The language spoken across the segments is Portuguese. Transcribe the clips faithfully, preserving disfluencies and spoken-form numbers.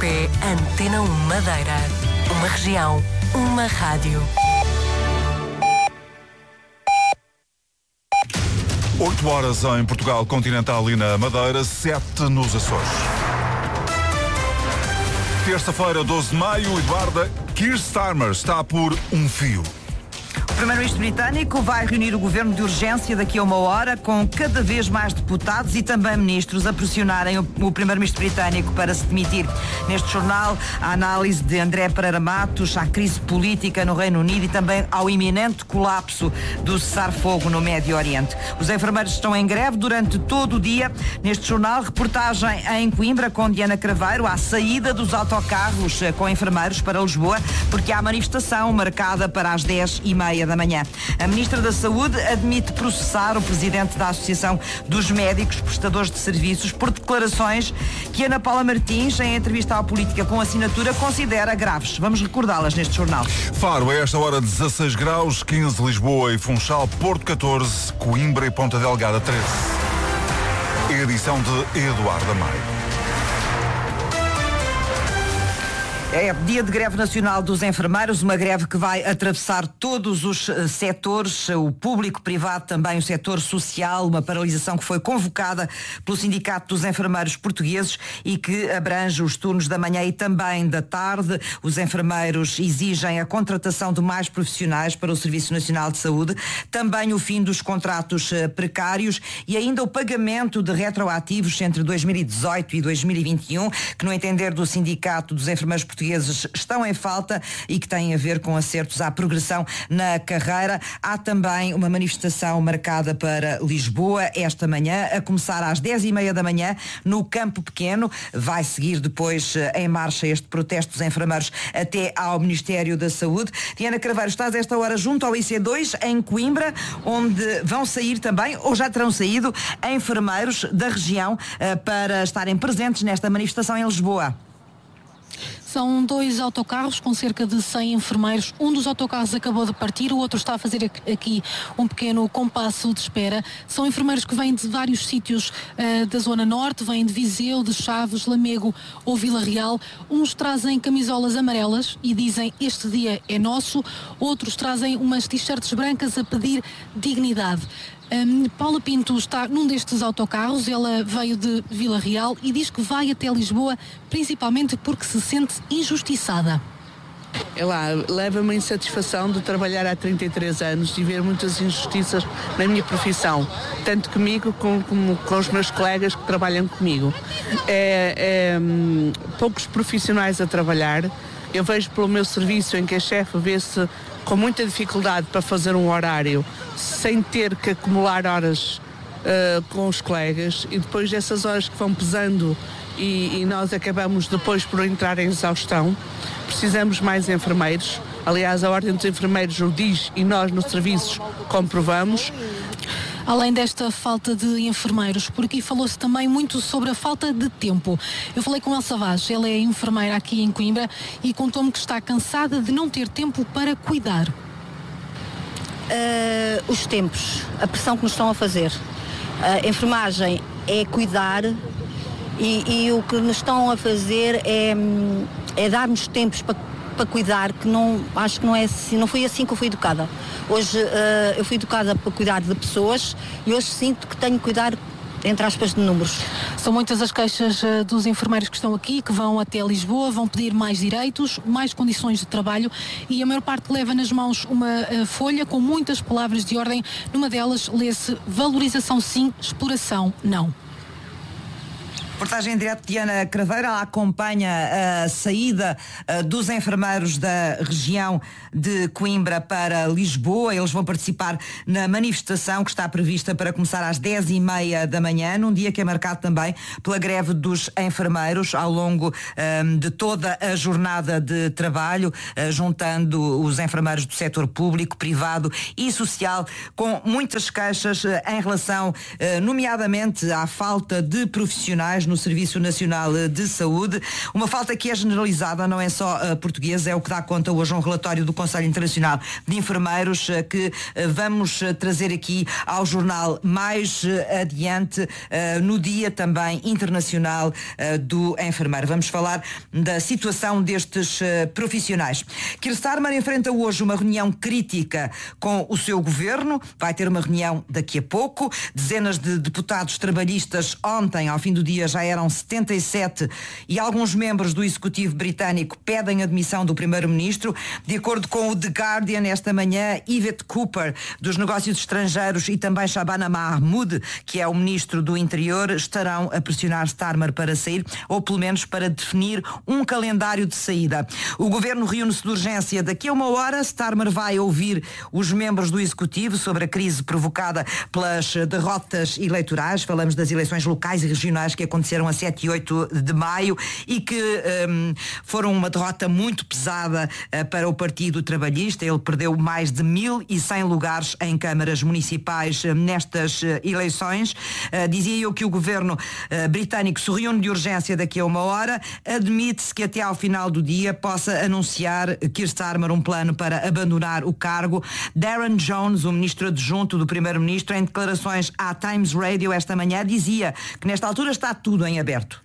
é Antena um Madeira. Uma região, uma rádio. oito horas em Portugal Continental e na Madeira, sete nos Açores. Terça-feira, doze de maio, Eduarda, Keir Starmer está por um fio. O Primeiro-Ministro britânico vai reunir o governo de urgência daqui a uma hora, com cada vez mais deputados e também ministros a pressionarem o, o Primeiro-Ministro britânico para se demitir. Neste jornal, a análise de André Pereira Matos à crise política no Reino Unido e também ao iminente colapso do cessar-fogo no Médio Oriente. Os enfermeiros estão em greve durante todo o dia. Neste jornal, reportagem em Coimbra com Diana Craveiro à saída dos autocarros com enfermeiros para Lisboa, porque há manifestação marcada para as dez e meia da manhã. A Ministra da Saúde admite processar o Presidente da Associação dos Médicos Prestadores de Serviços por declarações que Ana Paula Martins, em entrevista à Política com Assinatura, considera graves. Vamos recordá-las neste jornal. Faro, a esta hora dezasseis graus, quinze Lisboa e Funchal, Porto catorze, Coimbra e Ponta Delgada treze. Edição de Eduardo Maio. É dia de greve nacional dos enfermeiros, uma greve que vai atravessar todos os uh, setores, o público, privado, também o setor social, uma paralisação que foi convocada pelo Sindicato dos Enfermeiros Portugueses e que abrange os turnos da manhã e também da tarde. Os enfermeiros exigem a contratação de mais profissionais para o Serviço Nacional de Saúde, também o fim dos contratos uh, precários e ainda o pagamento de retroativos entre dois mil e dezoito e dois mil e vinte e um, que no entender do Sindicato dos Enfermeiros Portugueses estão em falta e que têm a ver com acertos à progressão na carreira. Há também uma manifestação marcada para Lisboa esta manhã, a começar às dez e meia da manhã no Campo Pequeno. Vai seguir depois em marcha este protesto dos enfermeiros até ao Ministério da Saúde. Diana Craveiro, estás a esta hora junto ao I C dois em Coimbra, onde vão sair também, ou já terão saído, enfermeiros da região para estarem presentes nesta manifestação em Lisboa. São dois autocarros com cerca de cem enfermeiros. Um dos autocarros acabou de partir, o outro está a fazer aqui um pequeno compasso de espera. São enfermeiros que vêm de vários sítios uh, da Zona Norte, vêm de Viseu, de Chaves, Lamego ou Vila Real. Uns trazem camisolas amarelas e dizem este dia é nosso. Outros trazem umas t-shirts brancas a pedir dignidade. Um, Paula Pinto está num destes autocarros, ela veio de Vila Real e diz que vai até Lisboa principalmente porque se sente injustiçada. É lá, leva-me a insatisfação de trabalhar há trinta e três anos e ver muitas injustiças na minha profissão, tanto comigo como, como com os meus colegas que trabalham comigo. É, é, hum, poucos profissionais a trabalhar. Eu vejo pelo meu serviço em que a chefe vê-se com muita dificuldade para fazer um horário sem ter que acumular horas uh, com os colegas e depois dessas horas que vão pesando e, e nós acabamos depois por entrar em exaustão. Precisamos mais enfermeiros. Aliás, a Ordem dos Enfermeiros o diz e nós nos serviços comprovamos. Além desta falta de enfermeiros, por aqui falou-se também muito sobre a falta de tempo. Eu falei com Elsa Vaz, ela é enfermeira aqui em Coimbra e contou-me que está cansada de não ter tempo para cuidar. Uh, os tempos, a pressão que nos estão a fazer. A enfermagem é cuidar e, e o que nos estão a fazer é, é dar-nos tempos para para cuidar, que não, acho que não é assim, não foi assim que eu fui educada. Hoje uh, eu fui educada para cuidar de pessoas e hoje sinto que tenho que cuidar, entre aspas, de números. São muitas as queixas uh, dos enfermeiros que estão aqui, que vão até Lisboa, vão pedir mais direitos, mais condições de trabalho e a maior parte leva nas mãos uma uh, folha com muitas palavras de ordem. Numa delas lê-se valorização sim, exploração não. Reportagem em direto de Diana Craveiro, ela acompanha a saída uh, dos enfermeiros da região de Coimbra para Lisboa. Eles vão participar na manifestação que está prevista para começar às dez e meia da manhã, num dia que é marcado também pela greve dos enfermeiros ao longo um, de toda a jornada de trabalho, uh, juntando os enfermeiros do setor público, privado e social, com muitas queixas uh, em relação, uh, nomeadamente, à falta de profissionais no Serviço Nacional de Saúde. Uma falta que é generalizada, não é só uh, portuguesa, é o que dá conta hoje um relatório do Conselho Internacional de Enfermeiros uh, que uh, vamos uh, trazer aqui ao jornal mais uh, adiante uh, no Dia também Internacional uh, do Enfermeiro. Vamos falar da situação destes uh, profissionais. Keir Starmer enfrenta hoje uma reunião crítica com o seu governo, vai ter uma reunião daqui a pouco. Dezenas de deputados trabalhistas ontem, ao fim do dia, já eram setenta e sete e alguns membros do Executivo britânico pedem a demissão do Primeiro-Ministro. De acordo com o The Guardian, esta manhã, Yvette Cooper, dos Negócios Estrangeiros, e também Shabana Mahmood, que é o Ministro do Interior, estarão a pressionar Starmer para sair, ou pelo menos para definir um calendário de saída. O Governo reúne-se de urgência daqui a uma hora. Starmer vai ouvir os membros do Executivo sobre a crise provocada pelas derrotas eleitorais. Falamos das eleições locais e regionais que aconteceram a sete e oito de maio e que um, foram uma derrota muito pesada uh, para o Partido Trabalhista. Ele perdeu mais de mil e cem lugares em câmaras municipais uh, nestas uh, eleições. Uh, dizia eu que o governo uh, britânico se reúne de urgência daqui a uma hora. Admite-se que até ao final do dia possa anunciar Keir Starmer um plano para abandonar o cargo. Darren Jones, o ministro adjunto do Primeiro-Ministro, em declarações à Times Radio esta manhã, dizia que nesta altura está tudo em aberto.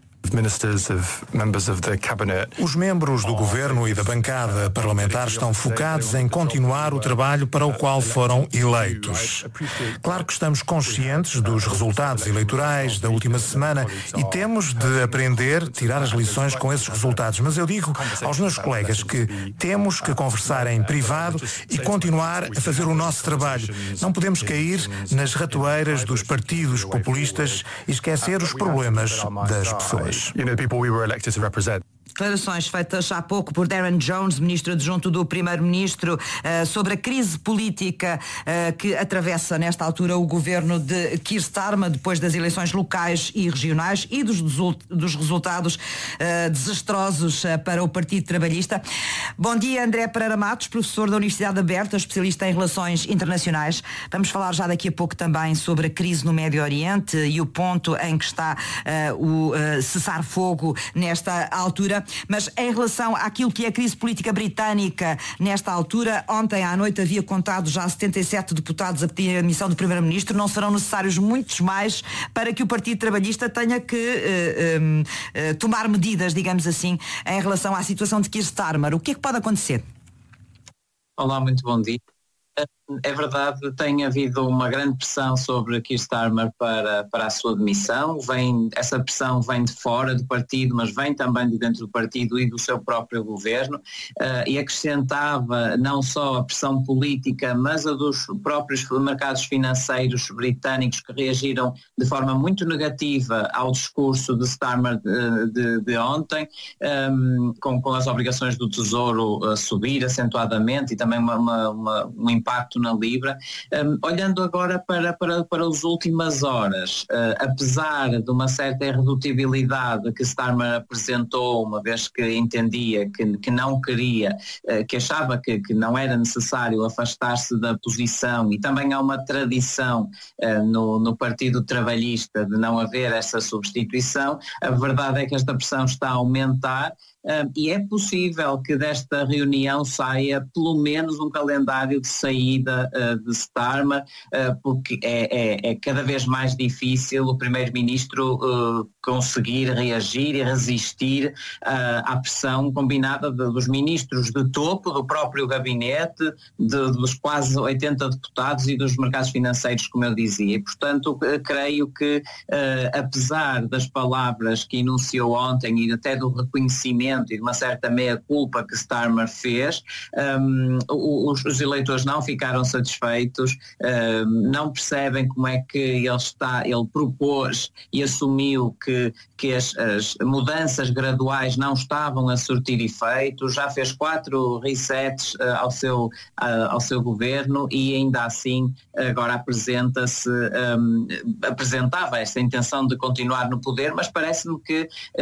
Os membros do governo e da bancada parlamentar estão focados em continuar o trabalho para o qual foram eleitos. Claro que estamos conscientes dos resultados eleitorais da última semana e temos de aprender, tirar as lições com esses resultados. Mas eu digo aos meus colegas que temos que conversar em privado e continuar a fazer o nosso trabalho. Não podemos cair nas ratoeiras dos partidos populistas e esquecer os problemas das pessoas. You know, the people we were elected to represent. Declarações feitas há pouco por Darren Jones, ministro adjunto do Primeiro-Ministro, uh, sobre a crise política uh, que atravessa nesta altura o governo de Keir Starmer depois das eleições locais e regionais e dos, dos resultados uh, desastrosos uh, para o Partido Trabalhista. Bom dia, André Pereira Matos, professor da Universidade Aberta, especialista em relações internacionais. Vamos falar já daqui a pouco também sobre a crise no Médio Oriente e o ponto em que está uh, o uh, cessar-fogo nesta altura. Mas em relação àquilo que é a crise política britânica nesta altura, ontem à noite havia contado já setenta e sete deputados a pedir a admissão do Primeiro-Ministro. Não serão necessários muitos mais para que o Partido Trabalhista tenha que uh, um, uh, tomar medidas, digamos assim, em relação à situação de Keir Starmer. O que é que pode acontecer? Olá, muito bom dia. É verdade, tem havido uma grande pressão sobre Keir Starmer para, para a sua demissão. Vem, essa pressão vem de fora do partido, mas vem também de dentro do partido e do seu próprio governo, uh, e acrescentava não só a pressão política, mas a dos próprios mercados financeiros britânicos que reagiram de forma muito negativa ao discurso de Starmer de, de, de ontem, um, com, com as obrigações do Tesouro a subir acentuadamente e também uma, uma, uma, um impacto na Libra. Um, olhando agora para, para, para as últimas horas, uh, apesar de uma certa irredutibilidade que Starmer apresentou, uma vez que entendia que, que não queria, uh, que achava que, que não era necessário afastar-se da posição, e também há uma tradição uh, no, no Partido Trabalhista de não haver essa substituição, a verdade é que esta pressão está a aumentar. Uh, e é possível que desta reunião saia pelo menos um calendário de saída uh, de Starmer, uh, porque é, é, é cada vez mais difícil o Primeiro-Ministro uh, conseguir reagir e resistir uh, à pressão combinada de, dos ministros de topo, do próprio gabinete, de, dos quase oitenta deputados e dos mercados financeiros, como eu dizia. E, portanto, uh, creio que, uh, apesar das palavras que enunciou ontem e até do reconhecimento e de uma certa meia-culpa que Starmer fez, um, os, os eleitores não ficaram satisfeitos, um, não percebem como é que ele está, ele propôs e assumiu que, que as, as mudanças graduais não estavam a surtir efeito, já fez quatro resets uh, ao, seu, uh, ao seu governo e ainda assim agora apresenta-se, um, apresentava esta intenção de continuar no poder, mas parece-me que uh,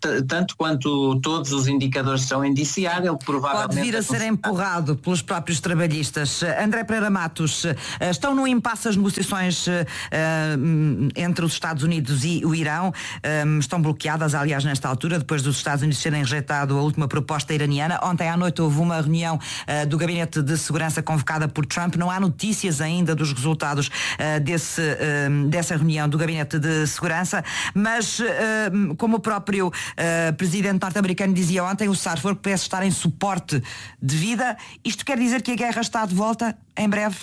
t- tanto quanto todos os indicadores estão a indiciar, ele provavelmente... Pode vir a ser empurrado pelos próprios trabalhistas. André Pereira Matos, estão no impasse as negociações uh, entre os Estados Unidos e o Irão. Um, estão bloqueadas, aliás, nesta altura, depois dos Estados Unidos terem rejeitado a última proposta iraniana. Ontem à noite houve uma reunião uh, do Gabinete de Segurança convocada por Trump. Não há notícias ainda dos resultados uh, desse, uh, dessa reunião do Gabinete de Segurança, mas uh, como o próprio uh, presidente norte-americano dizia ontem, o cessar-fogo parece estar em suporte de vida. Isto quer dizer que a guerra está de volta em breve?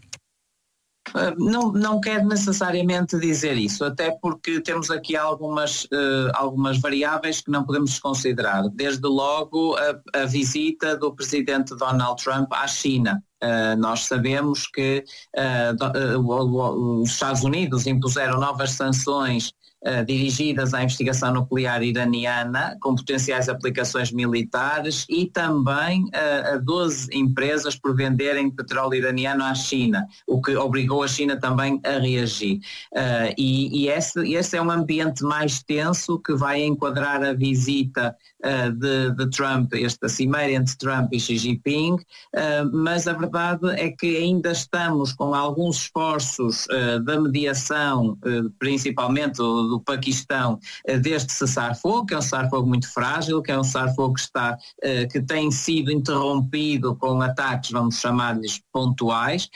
Não, não quero necessariamente dizer isso, até porque temos aqui algumas, uh, algumas variáveis que não podemos desconsiderar. Desde logo a, a visita do presidente Donald Trump à China. Uh, nós sabemos que uh, uh, os Estados Unidos impuseram novas sanções Uh, dirigidas à investigação nuclear iraniana, com potenciais aplicações militares, e também uh, a doze empresas por venderem petróleo iraniano à China, o que obrigou a China também a reagir. Uh, e e esse, esse é um ambiente mais tenso que vai enquadrar a visita uh, de, de Trump, esta cimeira entre Trump e Xi Jinping, uh, mas a verdade é que ainda estamos com alguns esforços uh, da mediação, uh, principalmente do do Paquistão, deste cessar-fogo, que é um cessar-fogo muito frágil, que é um cessar-fogo que está, que tem sido interrompido com ataques, vamos chamar-lhes pontuais,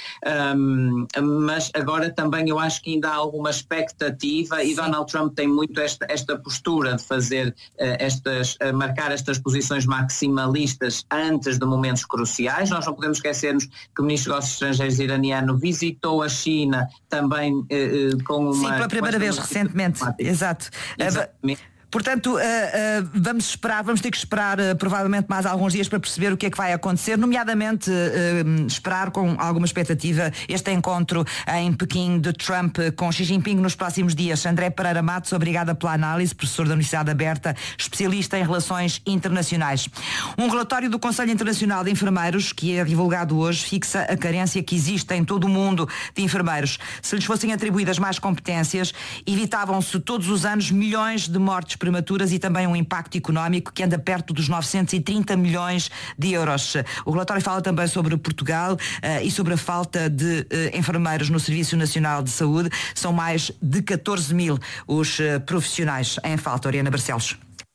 um, mas agora também eu acho que ainda há alguma expectativa. Sim. E Donald Trump tem muito esta, esta postura de fazer uh, estas, uh, marcar estas posições maximalistas antes de momentos cruciais. Nós não podemos esquecermos que o Ministro dos Negócios Estrangeiros iraniano visitou a China também uh, uh, com uma... Sim, pela primeira vez recentemente. Exato. Exatamente. Portanto, uh, uh, vamos esperar, vamos ter que esperar uh, provavelmente mais alguns dias para perceber o que é que vai acontecer, nomeadamente uh, esperar com alguma expectativa este encontro em Pequim de Trump com Xi Jinping nos próximos dias. André Pereira Matos, obrigada pela análise, professor da Universidade Aberta, especialista em relações internacionais. Um relatório do Conselho Internacional de Enfermeiros, que é divulgado hoje, fixa a carência que existe em todo o mundo de enfermeiros. Se lhes fossem atribuídas mais competências, evitavam-se todos os anos milhões de mortes prematuras e também um impacto económico que anda perto dos novecentos e trinta milhões de euros. O relatório fala também sobre Portugal uh, e sobre a falta de uh, enfermeiros no Serviço Nacional de Saúde. São mais de catorze mil os uh, profissionais em falta. Oriana Barcelos.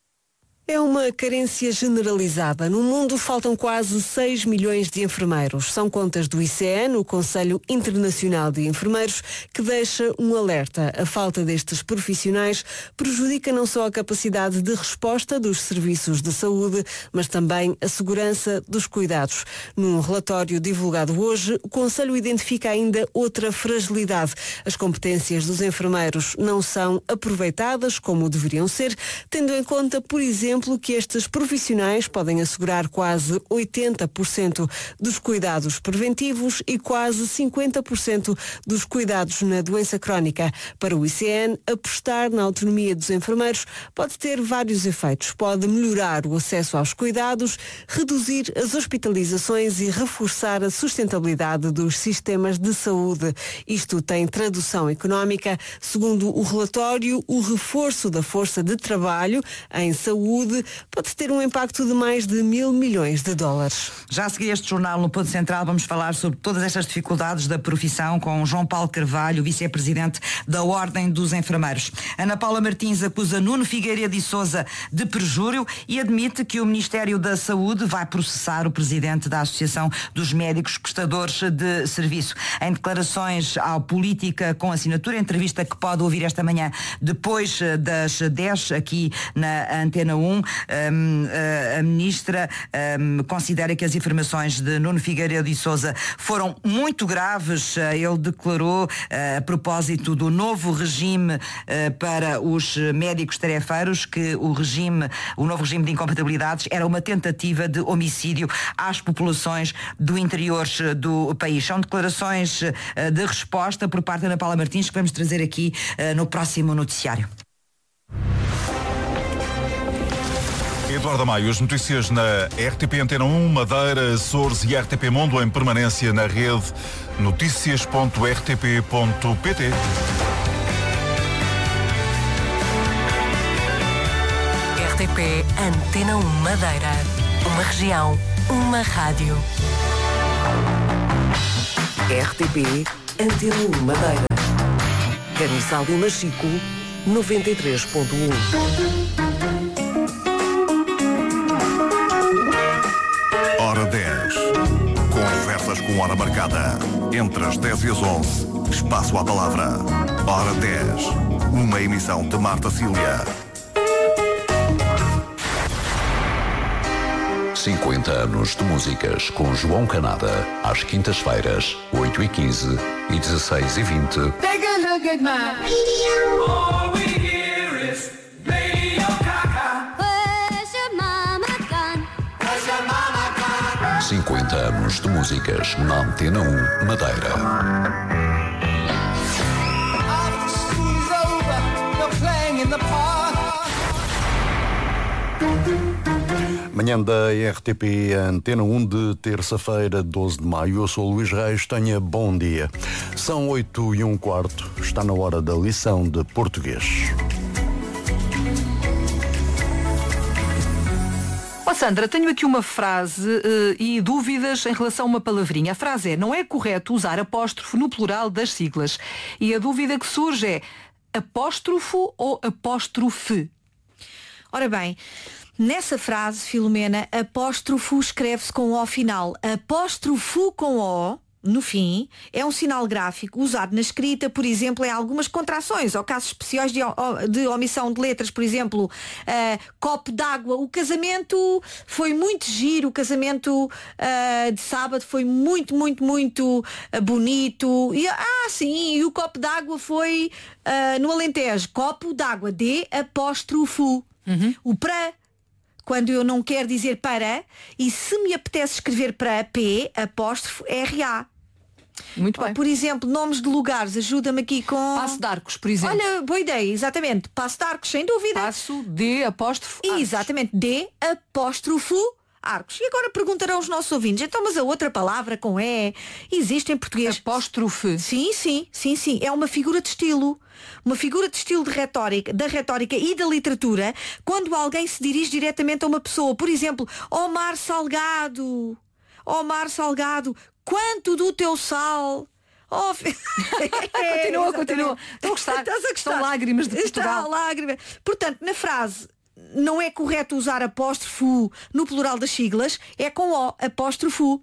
É uma carência generalizada. No mundo faltam quase seis milhões de enfermeiros. São contas do I C N, o Conselho Internacional de Enfermeiros, que deixa um alerta. A falta destes profissionais prejudica não só a capacidade de resposta dos serviços de saúde, mas também a segurança dos cuidados. Num relatório divulgado hoje, o Conselho identifica ainda outra fragilidade. As competências dos enfermeiros não são aproveitadas como deveriam ser, tendo em conta, por exemplo, que estes profissionais podem assegurar quase oitenta por cento dos cuidados preventivos e quase cinquenta por cento dos cuidados na doença crónica. Para o I C N, apostar na autonomia dos enfermeiros pode ter vários efeitos. Pode melhorar o acesso aos cuidados, reduzir as hospitalizações e reforçar a sustentabilidade dos sistemas de saúde. Isto tem tradução económica. Segundo o relatório, o reforço da força de trabalho em saúde pode ter um impacto de mais de mil milhões de dólares. Já a seguir este jornal no Ponto Central vamos falar sobre todas estas dificuldades da profissão com João Paulo Carvalho, vice-presidente da Ordem dos Enfermeiros. Ana Paula Martins acusa Nuno Figueiredo e Sousa de perjúrio e admite que o Ministério da Saúde vai processar o presidente da Associação dos Médicos Prestadores de Serviço. Em declarações ao Política com Assinatura, entrevista que pode ouvir esta manhã depois das dez aqui na Antena um, Um, a ministra um, considera que as informações de Nuno Figueiredo e Sousa foram muito graves. Ele declarou uh, a propósito do novo regime uh, para os médicos tarefeiros que o regime, o novo regime de incompatibilidades era uma tentativa de homicídio às populações do interior do país. São declarações uh, de resposta por parte da Ana Paula Martins que vamos trazer aqui uh, no próximo noticiário. Eduardo Maio, as notícias na R T P Antena um, Madeira, Açores e R T P Mundo em permanência na rede notícias ponto r t p ponto p t. R T P P Antena um Madeira. Uma região, uma rádio. R T P Antena um Madeira. Camisal e Machico noventa e três ponto um. Hora dez. Conversas com hora marcada. Entre as dez e as onze. Espaço à palavra. Hora dez. Uma emissão de Marta Cília. cinquenta anos de músicas com João Canada. Às quintas-feiras, oito e quinze e dezesseis e vinte. Take a look at my... All we hear is Radio Gaga. Where's your mama gone? Where's your mama gone? cinquenta anos de músicas na Antena um Madeira. Manhã da R T P Antena um de terça-feira, doze de maio. Eu sou o Luís Reis, tenha bom dia. São oito e um quarto, está na hora da lição de português. Ó oh, Sandra, tenho aqui uma frase uh, e dúvidas em relação a uma palavrinha. A frase é: não é correto usar apóstrofo no plural das siglas. E a dúvida que surge é apóstrofo ou apóstrofe? Ora bem, nessa frase, Filomena, apóstrofo escreve-se com O final. Apóstrofo com O, no fim, é um sinal gráfico usado na escrita, por exemplo, em algumas contrações ou casos especiais de, de omissão de letras. Por exemplo, uh, copo d'água. O casamento foi muito giro, o casamento uh, de sábado foi muito, muito, muito uh, bonito. E, ah, sim, e o copo d'água foi uh, no Alentejo. Copo d'água, D apóstrofo. Uhum. O para, quando eu não quero dizer para, e se me apetece escrever para, P, apóstrofo, R A. Muito bem. Por exemplo, nomes de lugares, ajuda-me aqui com... Passo de Arcos, por exemplo. Olha, boa ideia, exatamente. Passo de Arcos, sem dúvida. Passo D, apóstrofo, Arcos. Exatamente, D, apóstrofo, Arcos. E agora perguntarão os nossos ouvintes, então, mas a outra palavra com E existe em português? Apóstrofe. Sim, sim, sim, sim. É uma figura de estilo. Uma figura de estilo de retórica, da retórica e da literatura, quando alguém se dirige diretamente a uma pessoa. Por exemplo, ó mar salgado, ó mar salgado, quanto do teu sal? Oh, continua, continua. Estou a gostar. Estás a gostar. São lágrimas de Portugal. Está lágrima. Portanto, na frase, não é correto usar apóstrofo no plural das siglas, é com O, apóstrofo.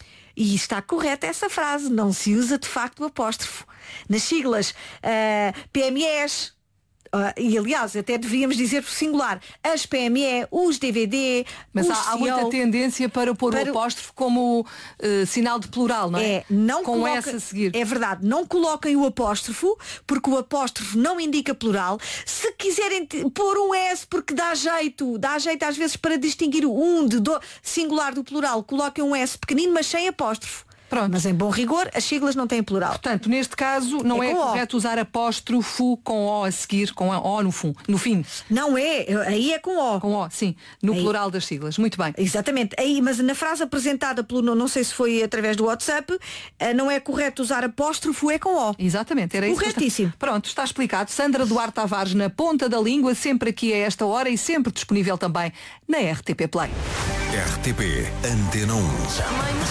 E está correta essa frase, não se usa de facto o apóstrofo. Nas siglas uh, P M Es, uh, e aliás até devíamos dizer por singular, as P M E, os D V D, mas os há, há muita tendência para pôr para o apóstrofo como uh, sinal de plural, não é? É, não com coloca, S a seguir. É verdade, não coloquem o apóstrofo, porque o apóstrofo não indica plural. Se quiserem t- pôr um S, porque dá jeito, dá jeito às vezes para distinguir o um de do, singular do plural, coloquem um S pequenino, mas sem apóstrofo. Pronto. Mas em bom rigor, as siglas não têm plural. Portanto, neste caso, não é, é correto o. usar apóstrofo com O a seguir, com a O no, fun, no fim. Não é, aí é com O. Com O, sim, no aí. Plural das siglas. Muito bem. Exatamente. Aí, mas na frase apresentada pelo, não sei se foi através do WhatsApp, não é correto usar apóstrofo, é com O. Exatamente, era isso. Corretíssimo. Está... Pronto, está explicado. Sandra Duarte Tavares na ponta da língua, sempre aqui a esta hora e sempre disponível também na R T P Play. R T P Antena um.